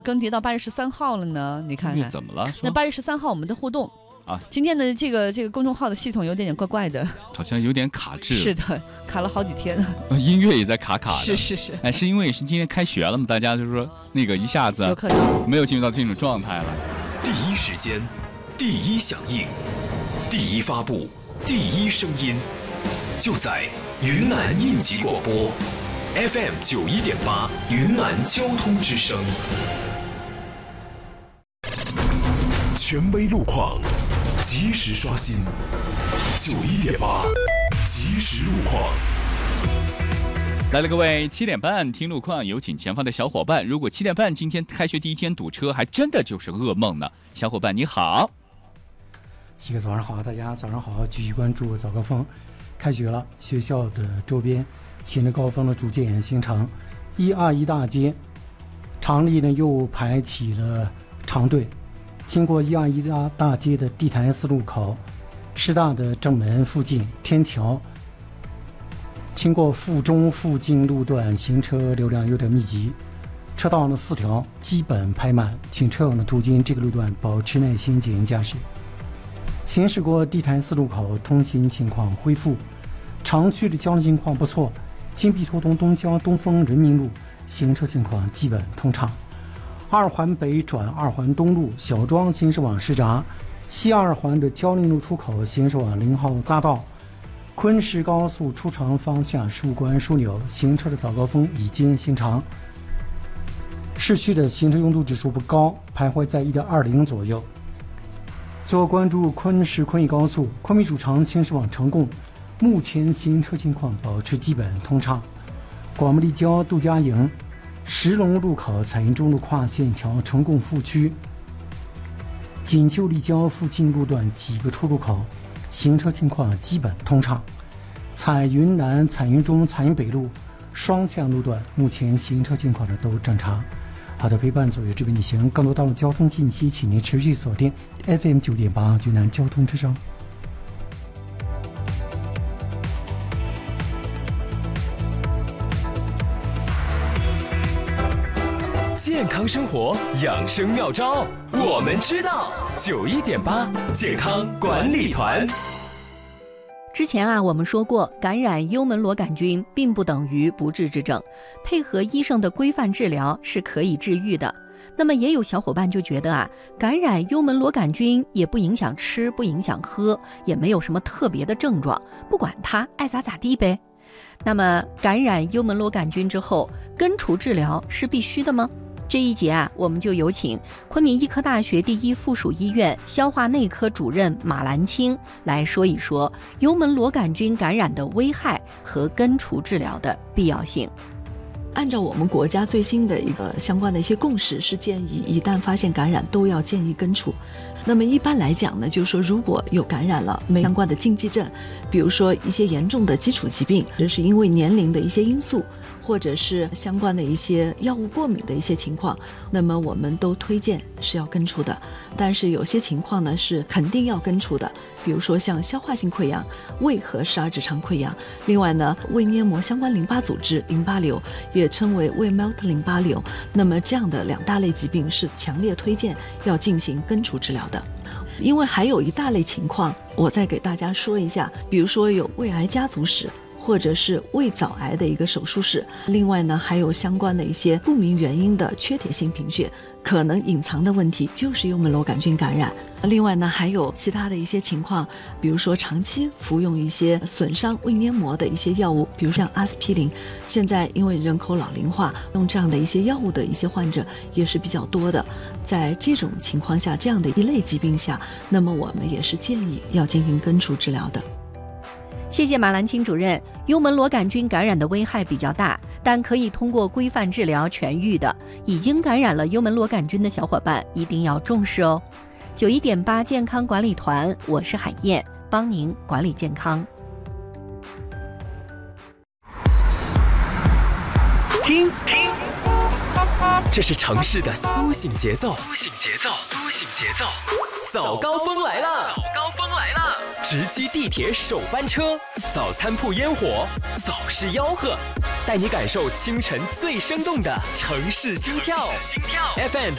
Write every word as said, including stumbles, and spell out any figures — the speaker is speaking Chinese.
更迭到八月十三号了呢？你看看怎么了？ 那八月十三号我们的互动啊，今天的这个这个公众号的系统有点点怪怪的， 好像有点卡滞。 是的，卡了好几天。 音乐也在卡卡的。 是是是。 哎，是因为是今天开学了嘛？大家就是说那个一下子有可能没有进入到这种状态了。 第一时间，第一响应，第一发布，第一声音，就在云南应急广播 F M 九一点八云南交通之声。权威路况，及时刷新。九一点八，及时路况。 来了，各位，七点半听路况，有请前方的小伙伴。如果七点半今天开学第一天堵车，还真的就是噩梦呢。小伙伴你好， 西哥早上好，大家早上好，继续关注早高峰。开学了，学校的周边行车高峰呢逐渐形成，一二一大街，厂里呢又排起了长队。经过一二一大街的地坛四路口、师大的正门附近、天桥，经过附中附近路段，行车流量有点密集，车道呢四条基本排满，请车友呢途经这个路段保持耐心谨慎驾驶。行驶过地坛四路口，通行情况恢复，城区的交通情况不错，金碧图东东郊东风人民路行车情况基本通畅。二环北转二环东路小庄行驶往石闸，西二环的交令路出口行驶往零号匝道，昆石高速出城方向十五关枢纽行车的早高峰已经形成。市区的行车拥堵指数不高，徘徊在 一点二零 左右。最后关注昆石昆义高速昆明主城行驶往成贡，目前行车情况保持基本通畅。广木立交杜家营石龙路口彩云中路跨线桥成贡副区，锦绣立交附近路段几个出入口行车情况基本通畅。彩云南、彩云中、彩云北路双向路段目前行车情况呢都正常。好的，陪伴左右这边旅行，更多道路交通信息，请您持续锁定 F M 九点八云南交通之声。 健康生活养生妙招，我们知道。九一点八健康管理团。 之前啊，我们说过，感染幽门螺杆菌并不等于不治之症，配合医生的规范治疗是可以治愈的。那么也有小伙伴就觉得啊，感染幽门螺杆菌也不影响吃，不影响喝，也没有什么特别的症状，不管它爱咋咋地呗。那么感染幽门螺杆菌之后，根除治疗是必须的吗？这一节啊，我们就有请昆明医科大学第一附属医院消化内科主任马兰青来说一说幽门螺杆菌感染的危害和根除治疗的必要性。 按照我们国家最新的一个相关的一些共识，是建议一旦发现感染都要建议根除。那么一般来讲呢，就是说如果有感染了没相关的禁忌症，比如说一些严重的基础疾病，这是因为年龄的一些因素，或者是相关的一些药物过敏的一些情况，那么我们都推荐是要根除的。但是有些情况呢是肯定要根除的，比如说像消化性溃疡、胃和十二指肠溃疡，另外呢胃黏膜相关淋巴组织淋巴瘤，也称为胃 melt 淋巴瘤，那么这样的两大类疾病是强烈推荐要进行根除治疗的。因为还有一大类情况，我再给大家说一下，比如说有胃癌家族史，或者是胃早癌的一个手术史，另外呢还有相关的一些不明原因的缺铁性贫血，可能隐藏的问题就是幽门螺杆菌感染。另外呢还有其他的一些情况，比如说长期服用一些损伤胃黏膜的一些药物，比如像阿司匹林，现在因为人口老龄化，用这样的一些药物的一些患者也是比较多的。在这种情况下，这样的一类疾病下，那么我们也是建议要进行根除治疗的。 谢谢马兰青主任。幽门螺杆菌感染的危害比较大，但可以通过规范治疗痊愈的。已经感染了幽门螺杆菌的小伙伴一定要重视哦。九一点八健康管理团，我是海燕，帮您管理健康。 听听，这是城市的苏醒节奏，苏醒节奏，苏醒节奏。早高峰来了，早高峰来了！直击地铁首班车，早餐铺烟火，早市吆喝，带你感受清晨最生动的城市心跳。F M